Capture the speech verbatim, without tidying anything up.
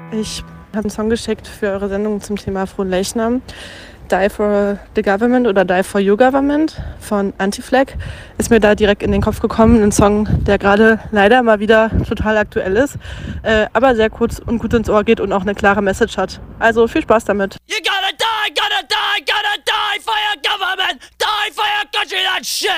Ich habe einen Song geschickt für eure Sendung zum Thema Fronleichnam. Die for the Government oder Die for Your Government von Anti-Flag ist mir da direkt in den Kopf gekommen. Ein Song, der gerade leider mal wieder total aktuell ist, äh, aber sehr kurz und gut ins Ohr geht und auch eine klare Message hat. Also viel Spaß damit. You gotta die, gotta die, gotta die for your government, die for your country, that shit!